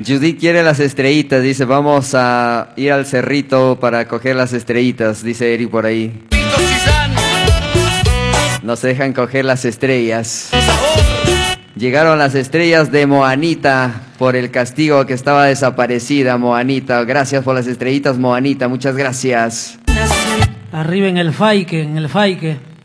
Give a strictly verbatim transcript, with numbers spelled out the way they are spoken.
Judith quiere las estrellitas, dice, vamos a ir al cerrito para coger las estrellitas, dice Eric por ahí. Nos dejan coger las estrellas. Llegaron las estrellas de Moanita por el castigo que estaba desaparecida, Moanita. Gracias por las estrellitas, Moanita, muchas gracias. Arriba en el Faique, en el Faique.